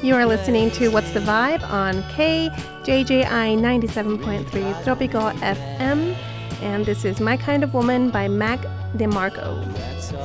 You are listening to What's the Vibe on KJJI 97.3 Tropico FM. And this is My Kind of Woman by Mac DeMarco.